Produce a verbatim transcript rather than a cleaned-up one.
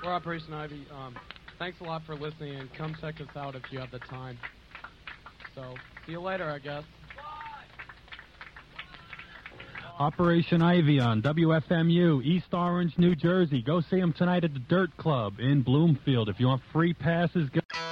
for Operation Ivy. Um, thanks a lot for listening, and come check us out if you have the time. So, see you later, I guess. Operation Ivy on W F M U, East Orange, New Jersey. Go see them tonight at the Dirt Club in Bloomfield. If you want free passes, go...